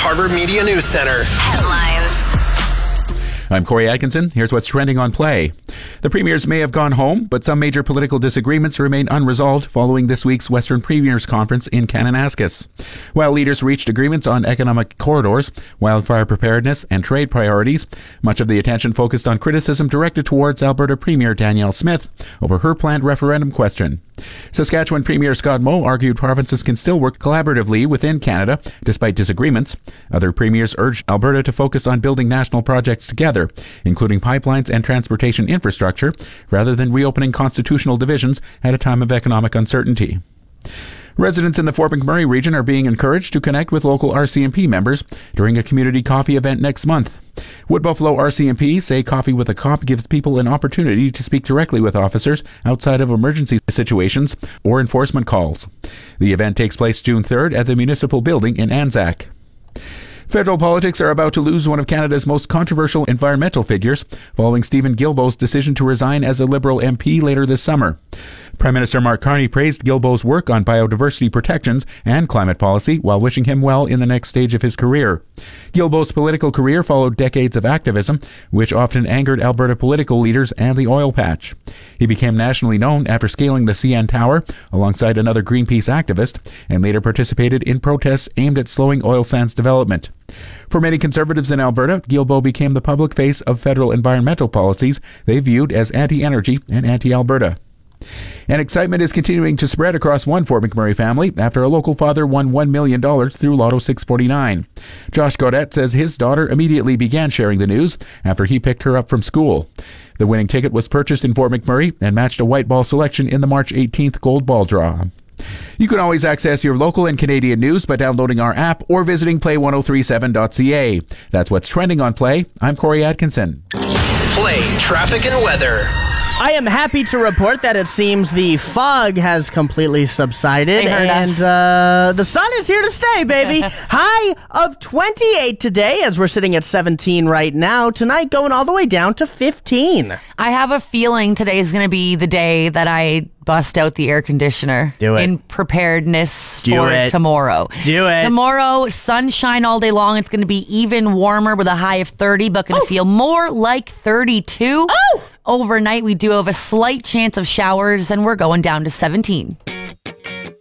Harvard Media News Center. Headlines. I'm Corey Atkinson. Here's what's trending on Play. The premiers may have gone home, but some major political disagreements remain unresolved following this week's Western Premiers Conference in Kananaskis. While leaders reached agreements on economic corridors, wildfire preparedness, and trade priorities, much of the attention focused on criticism directed towards Alberta Premier Danielle Smith over her planned referendum question. Saskatchewan Premier Scott Moe argued provinces can still work collaboratively within Canada despite disagreements. Other premiers urged Alberta to focus on building national projects together, including pipelines and transportation infrastructure, rather than reopening constitutional divisions at a time of economic uncertainty. Residents in the Fort McMurray region are being encouraged to connect with local RCMP members during a community coffee event next month. Wood Buffalo RCMP say Coffee with a Cop gives people an opportunity to speak directly with officers outside of emergency situations or enforcement calls. The event takes place June 3rd at the Municipal Building in Anzac. Federal politics are about to lose one of Canada's most controversial environmental figures following Stephen Guilbeault's decision to resign as a Liberal MP later this summer. Prime Minister Mark Carney praised Guilbeault's work on biodiversity protections and climate policy while wishing him well in the next stage of his career. Guilbeault's political career followed decades of activism, which often angered Alberta political leaders and the oil patch. He became nationally known after scaling the CN Tower alongside another Greenpeace activist and later participated in protests aimed at slowing oil sands development. For many Conservatives in Alberta, Guilbeault became the public face of federal environmental policies they viewed as anti-energy and anti-Alberta. And excitement is continuing to spread across one Fort McMurray family after a local father won $1 million through Lotto 649. Josh Gaudette says his daughter immediately began sharing the news after he picked her up from school. The winning ticket was purchased in Fort McMurray and matched a white ball selection in the March 18th gold ball draw. You can always access your local and Canadian news by downloading our app or visiting play1037.ca. That's what's trending on Play. I'm Corey Atkinson. Play, traffic, and weather. I am happy to report that it seems the fog has completely subsided and the sun is here to stay, baby. High of 28 today as we're sitting at 17 right now. Tonight going all the way down to 15. I have a feeling today is going to be the day that I bust out the air conditioner. Do it. In preparedness Do for it. tomorrow. Do it. Tomorrow, sunshine all day long. It's going to be even warmer with a high of 30, but going to feel more like 32. Overnight, we do have a slight chance of showers, and we're going down to 17.